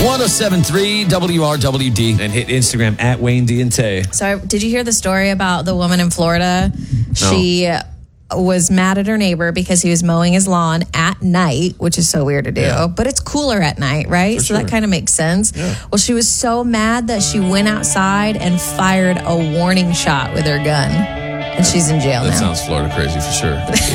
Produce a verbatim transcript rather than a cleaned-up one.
ten seventy-three W R W D. And hit Instagram at Wayne D and Tay. So, did you hear the story about the woman in Florida? She was mad at her neighbor because he was mowing his lawn at night, which is so weird to do. Yeah. But it's cooler at night, right? For so sure. that kind of makes sense. Yeah. Well, she was so mad that she went outside and fired a warning shot with her gun. And she's in jail That now. sounds Florida crazy for sure.